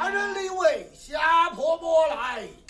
大人立位，下破魔来。